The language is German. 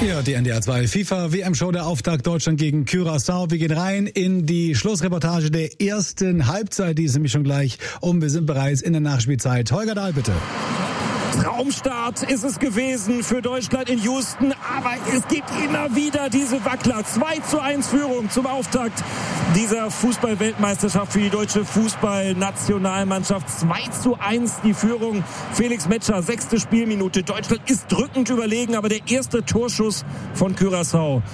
Ja, die NDR 2 FIFA-WM-Show, der Auftakt Deutschland gegen Curaçao. Wir gehen rein in die Schlussreportage der ersten Halbzeit. Die ist nämlich schon gleich wir sind bereits in der Nachspielzeit. Holger Dahl, bitte. Traumstart ist es gewesen für Deutschland in Houston, aber es gibt immer wieder diese Wackler. 2:1 Führung zum Auftakt dieser Fußball-Weltmeisterschaft für die deutsche Fußballnationalmannschaft. 2:1 die Führung. Felix Metscher, 6. Spielminute. Deutschland ist drückend überlegen, aber der erste Torschuss von Curaçao